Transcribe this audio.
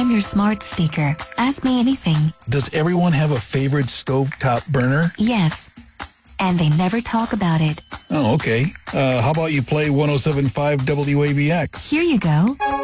I'm your smart speaker. Ask me anything. Does everyone have a favorite stovetop burner? Yes. And they never talk about it. Oh, okay. How about you play 107.5 WABX? Here you go.